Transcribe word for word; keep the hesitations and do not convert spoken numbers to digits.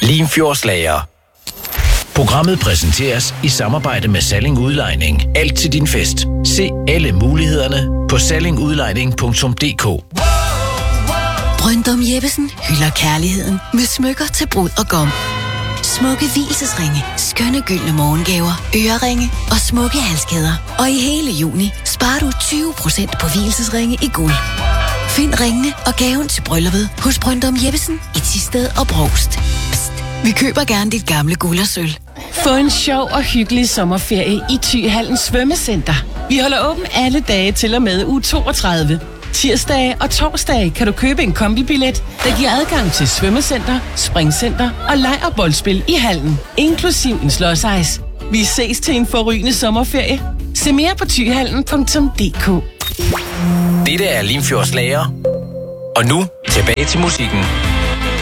Limfjordslager. Programmet præsenteres i samarbejde med Salling Udlejning. Alt til din fest. Se alle mulighederne på salling udlejning punktum d k. Bryndum Jeppesen hylder kærligheden med smykker til brud og gom. Smukke vielsesringe, skønne gyldne morgengaver, øreringe og smukke halskæder. Og i hele juni sparer du tyve procent på vielsesringe i guld. Find ringene og gaven til brylluppet hos Bryndum Jeppesen i Thisted og Brovst. Psst, vi køber gerne dit gamle guld og sølv. Få en sjov og hyggelig sommerferie i Thyhallen Svømmecenter. Vi holder åben alle dage til og med uge toogtredive. Tirsdage og torsdage kan du købe en kombibillet, der giver adgang til svømmecenter, springcenter og lejrboldspil i hallen, inklusiv en slåsejs. Vi ses til en forrygende sommerferie. Se mere på thyhallen punktum d k. Dette er Limfjordslager. Og nu tilbage til musikken.